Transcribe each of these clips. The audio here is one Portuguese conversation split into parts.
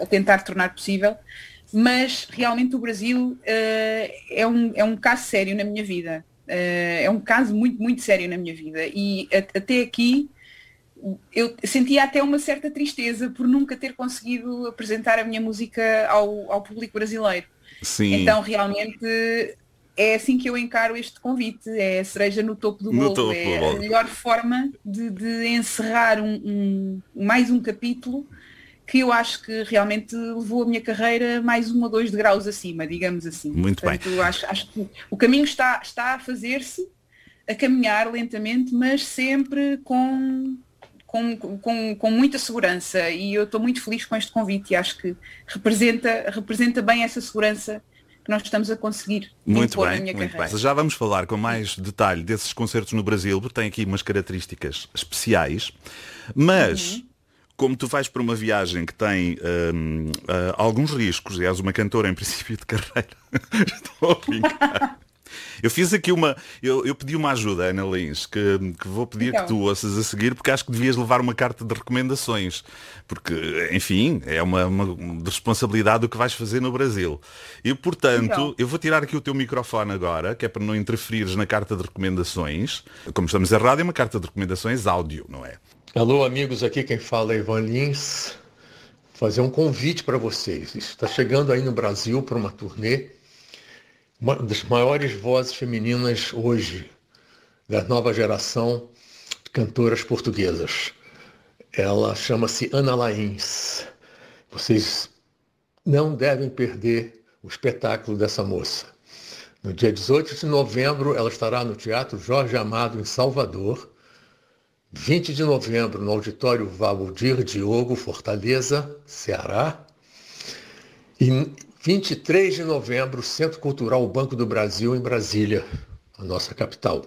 a tentar tornar possível, mas realmente o Brasil é um caso sério na minha vida. É um caso muito, muito sério na minha vida. E até aqui eu sentia até uma certa tristeza por nunca ter conseguido apresentar a minha música ao público brasileiro. Sim, Então realmente é assim que eu encaro este convite, é a cereja no topo do no bolo, topo do é a bolo. melhor forma de encerrar mais um capítulo que eu acho que realmente levou a minha carreira mais 1 ou 2 degraus acima, digamos assim. Muito bem. Portanto, acho que o caminho está a fazer-se, a caminhar lentamente, mas sempre com muita segurança, e eu estou muito feliz com este convite e acho que representa bem essa segurança que nós estamos a conseguir Muito impor na bem, minha muito bem. carreira. Já vamos falar com mais detalhe desses concertos no Brasil, porque tem aqui umas características especiais. Mas, Uhum. como tu vais para uma viagem que tem alguns riscos, e és uma cantora em princípio de carreira, estou a brincar. Eu fiz aqui eu pedi uma ajuda, Ana Lins, que vou pedir que tu Então, ouças a seguir, porque acho que devias levar uma carta de recomendações. Porque, enfim, é uma responsabilidade do que vais fazer no Brasil. E, portanto, então, eu vou tirar aqui o teu microfone agora, que é para não interferires na carta de recomendações. Como estamos a rádio, é uma carta de recomendações áudio, não é? Alô, amigos, aqui quem fala é Ivan Lins. Fazer um convite para vocês. Está chegando aí no Brasil para uma turnê, uma das maiores vozes femininas hoje, da nova geração de cantoras portuguesas. Ela chama-se Ana Laís. Vocês não devem perder o espetáculo dessa moça. No dia 18 de novembro, ela estará no Teatro Jorge Amado, em Salvador. 20 de novembro, no Auditório Valdir Diogo, Fortaleza, Ceará. E 23 de novembro, Centro Cultural Banco do Brasil, em Brasília, a nossa capital.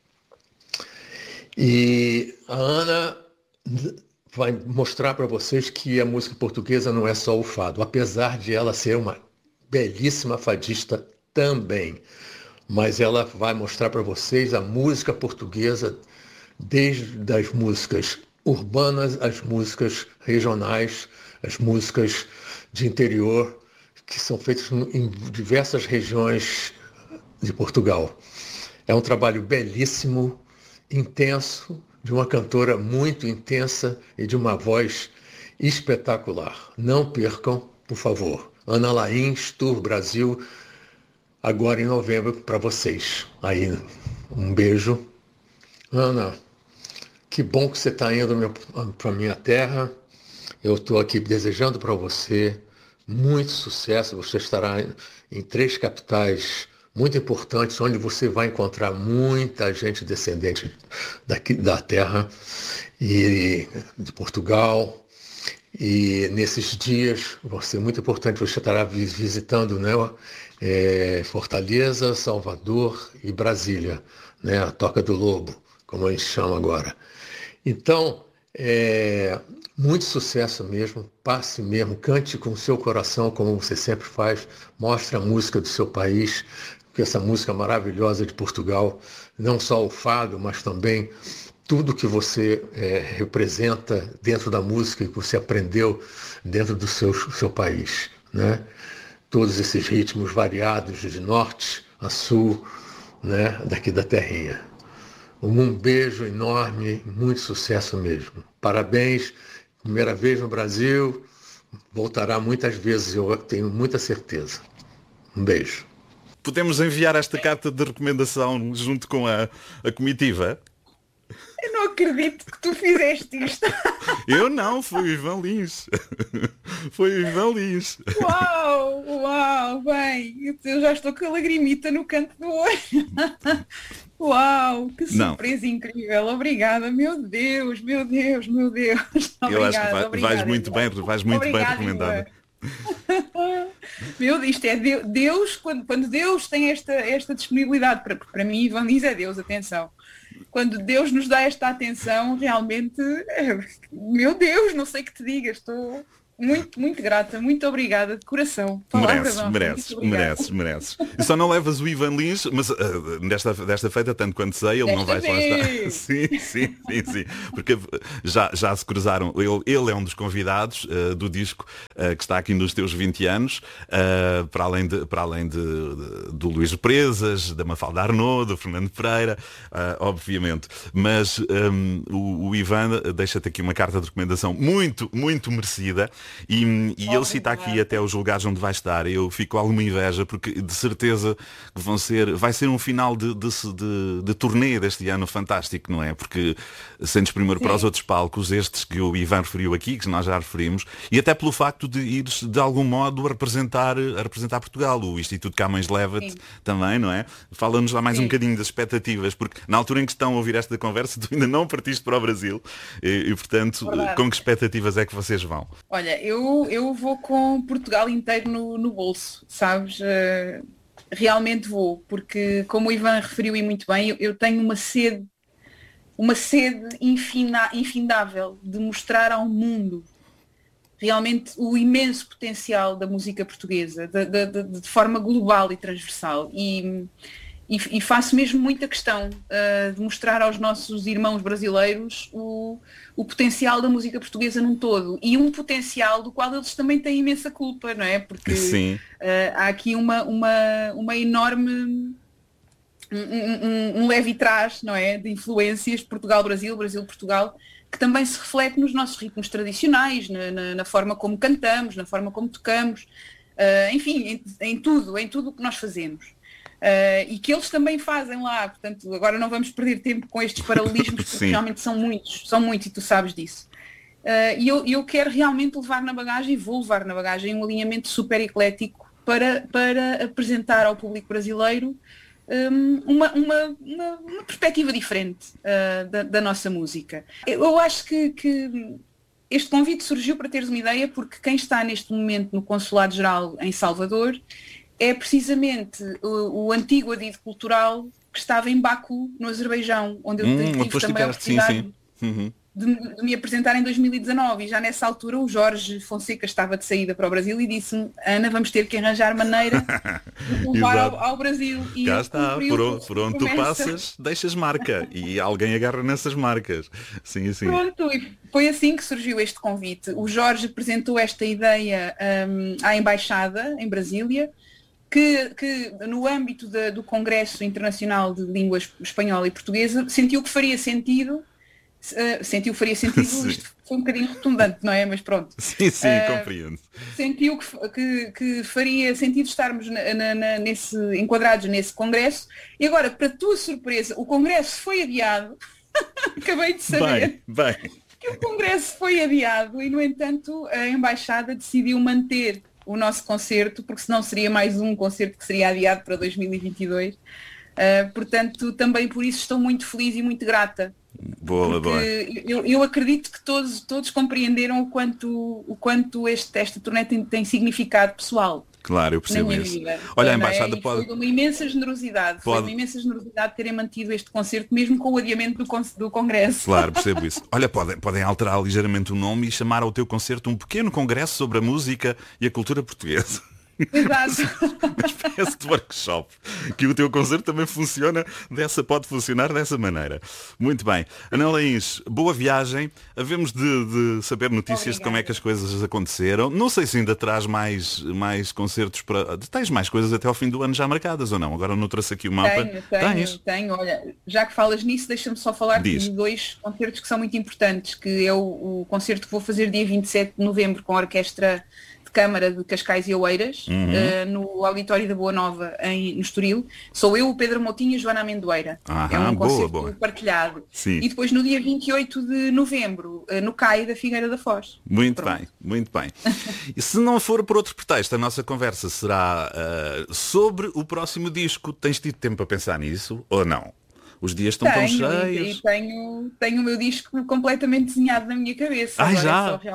E a Ana vai mostrar para vocês que a música portuguesa não é só o fado, apesar de ela ser uma belíssima fadista também. Mas ela vai mostrar para vocês a música portuguesa, desde as músicas urbanas, as músicas regionais, as músicas de interior, que são feitas em diversas regiões de Portugal. É um trabalho belíssimo, intenso, de uma cantora muito intensa e de uma voz espetacular. Não percam, por favor. Ana Laís, Tour Brasil, agora em novembro para vocês. Aí, um beijo. Ana, que bom que você está indo para a minha terra. Eu estou aqui desejando para você muito sucesso. Você estará em 3 capitais muito importantes, onde você vai encontrar muita gente descendente daqui da terra e de Portugal. E nesses dias vai ser muito importante, você estará visitando, né, Fortaleza, Salvador e Brasília, né, a Toca do Lobo, como a gente chama agora. Então, muito sucesso mesmo, passe mesmo, cante com o seu coração, como você sempre faz, mostre a música do seu país, que essa música maravilhosa de Portugal, não só o fado, mas também tudo que você representa dentro da música que você aprendeu dentro do seu país, né? Todos esses ritmos variados de norte a sul, né? Daqui da terrinha. Um beijo enorme, muito sucesso mesmo. Parabéns, primeira vez no Brasil, voltará muitas vezes, eu tenho muita certeza. Um beijo. Podemos enviar esta carta de recomendação junto com a comitiva? eu não acredito que tu fizeste isto. Eu não, foi o Ivan Lins. Foi o Ivan Lins. Uau, uau, bem, eu já estou com a lagrimita no canto do olho. Uau, que Não, surpresa incrível. Obrigada, meu Deus, meu Deus, meu Deus. eu acho que Obrigada, vais obrigada, muito bem, Ivan. vais muito bem Obrigada, recomendada. Ivan. Meu Deus, isto é Deus, quando Deus tem esta disponibilidade, para mim, Ivan Lins é Deus, atenção. Quando Deus nos dá esta atenção, realmente, meu Deus, não sei o que te diga, estou Muito, muito grata, muito obrigada, de coração. Mereces. E só não levas o Ivan Lins, mas desta feita, tanto quanto sei, ele não vai lá estar. Sim. Porque já se cruzaram. Ele é um dos convidados do disco que está aqui nos teus 20 anos, para além do Luís Presas, da Mafalda Arnaud, do Fernando Pereira, obviamente. Mas o Ivan deixa-te aqui uma carta de recomendação muito, muito merecida. E ele cita aqui até os lugares onde vai estar. Eu fico com alguma inveja porque de certeza que vai ser um final de turnê deste ano fantástico, não é? Porque sentes primeiro para os outros palcos, estes que o Ivan referiu aqui, que nós já referimos, e até pelo facto de ires de algum modo a representar Portugal. O Instituto Camões leva-te também, não é? Fala-nos lá mais um bocadinho das expectativas, porque na altura em que estão a ouvir esta conversa tu ainda não partiste para o Brasil e portanto, com que expectativas é que vocês vão? Olha, eu vou com Portugal inteiro no bolso, sabes? Realmente vou, porque como o Ivan referiu e muito bem, eu tenho uma sede infindável de mostrar ao mundo realmente o imenso potencial da música portuguesa, de forma global e transversal. E faço mesmo muita questão de mostrar aos nossos irmãos brasileiros o potencial da música portuguesa num todo. E um potencial do qual eles também têm imensa culpa, não é? Porque há aqui uma enorme... Um leve trás, não é? De influências Portugal-Brasil, Brasil-Portugal, que também se reflete nos nossos ritmos tradicionais, na forma como cantamos, na forma como tocamos, enfim, em tudo o que nós fazemos. E que eles também fazem lá, portanto, agora não vamos perder tempo com estes paralelismos, porque realmente são muitos e tu sabes disso. E eu quero realmente levar na bagagem, e vou levar na bagagem um alinhamento super eclético para apresentar ao público brasileiro uma perspectiva diferente da nossa música. Eu acho que este convite surgiu, para teres uma ideia, porque quem está neste momento no Consulado-Geral em Salvador é precisamente o antigo adido cultural que estava em Baku, no Azerbaijão, onde eu tive também a oportunidade de me apresentar em 2019, e já nessa altura o Jorge Fonseca estava de saída para o Brasil e disse-me: Ana, vamos ter que arranjar maneira de levar ao Brasil. E cá está, por onde tu passas, deixas marca e alguém agarra nessas marcas. Sim. Pronto, e foi assim que surgiu este convite. O Jorge apresentou esta ideia à Embaixada em Brasília, que no âmbito do Congresso Internacional de Línguas Espanhola e Portuguesa sentiu que faria sentido. Isto foi um bocadinho redundante, não é? Mas pronto. Sim, compreendo. Sentiu que faria sentido estarmos enquadrados nesse congresso, e agora, para tua surpresa, o congresso foi adiado. Acabei de saber bem. que o congresso foi adiado e, no entanto, a Embaixada decidiu manter o nosso concerto, porque senão seria mais um concerto que seria adiado para 2022. Portanto, também por isso estou muito feliz e muito grata. Boa. Eu acredito que todos compreenderam o quanto esta turnê tem significado pessoal. Claro, eu percebo isso. Vida. Olha, a Embaixada pode... Foi uma imensa generosidade. Foi uma imensa generosidade terem mantido este concerto, mesmo com o adiamento do Congresso. Claro, percebo isso. Olha, podem alterar ligeiramente o nome e chamar ao teu concerto um pequeno congresso sobre a música e a cultura portuguesa. Exato. Uma espécie de workshop. Que o teu concerto também pode funcionar dessa maneira. Muito bem. Ana Laís, boa viagem. Havemos de saber notícias de como é que as coisas aconteceram. Não sei se ainda traz mais concertos para... Tens mais coisas até ao fim do ano já marcadas ou não? Agora não trouxe aqui o mapa. Tenho. Olha, já que falas nisso, deixa-me só falar de dois concertos que são muito importantes, que é o concerto que vou fazer dia 27 de novembro com a Orquestra Câmara de Cascais e Oeiras, no Auditório da Boa Nova, no Estoril. Sou eu, o Pedro Moutinho e a Joana Amendoeira. É um concerto partilhado. Sim. E depois no dia 28 de novembro, no CAI da Figueira da Foz. Muito bem. E se não for por outro pretexto, a nossa conversa será sobre o próximo disco. Tens tido tempo a pensar nisso ou não? Os dias estão tão cheios. E tenho o meu disco completamente desenhado na minha cabeça. Já? Realmente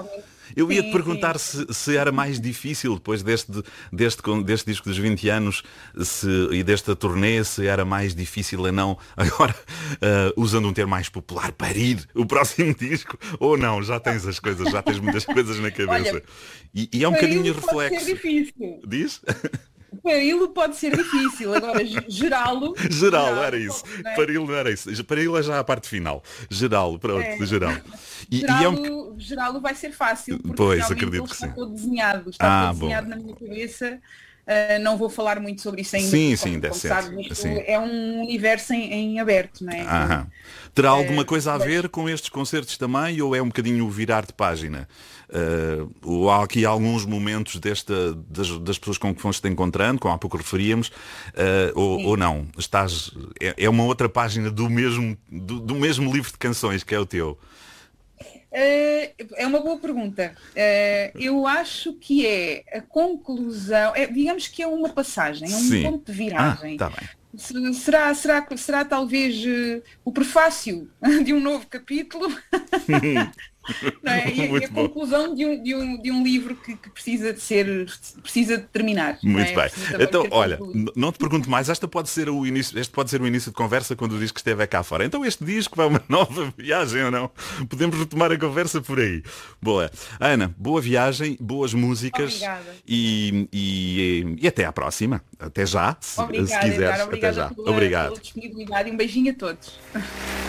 Eu ia te Sim, perguntar sim. se era mais difícil depois deste disco dos 20 anos e desta turnê, se era mais difícil a não, agora, usando um termo mais popular, parir o próximo disco, ou não, já tens as coisas, já tens muitas coisas na cabeça. Olha, E é um para bocadinho ele pode ser reflexo. difícil. Diz? Para ele pode ser difícil. Agora, gerá-lo. Geral, era isso. Não é? Parir não era isso. Parir é já a parte final. Geral, pronto, É. geral. E é Gerá-lo vai ser fácil, porque Pois, realmente ele acredito que está sim. todo desenhado. Está todo Bom. desenhado na minha cabeça. Não vou falar muito sobre isso ainda. Sim, porque, sim, deve como ser. sabes, isto Sim. é um universo em aberto, não é? Aham. Terá alguma coisa a mas- ver com estes concertos também ou é um bocadinho o virar de página? Ou há aqui alguns momentos das pessoas com que foste encontrando, como há pouco referíamos, ou não? É uma outra página do mesmo livro de canções que é o teu? É uma boa pergunta. Eu acho que é a conclusão, digamos que é uma passagem, é um Sim. ponto de viragem. Tá bem. Será talvez o prefácio de um novo capítulo? Não é? E a Muito bom. conclusão de um livro que precisa de terminar. não Muito é? bem. Precisa também Então, ser olha, concluído. não te pergunto mais, este pode ser o início de conversa quando o disco esteve cá fora. Então este disco vai uma nova viagem ou não? Podemos retomar a conversa por aí. Boa. Ana, boa viagem, boas músicas. Obrigada. E até à próxima. Até já, se Obrigada, quiseres. Edgar. Até Obrigada já. pela Obrigado. disponibilidade e um beijinho a todos.